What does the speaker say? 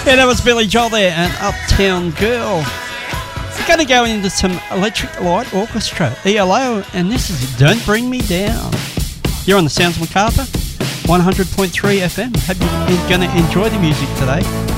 Yeah, that was Billy Joel there and Uptown Girl. We're going to go into some Electric Light Orchestra, ELO, and this is Don't Bring Me Down. You're on the Sounds of Macarthur, 100.3 FM. Hope you're going to enjoy the music today.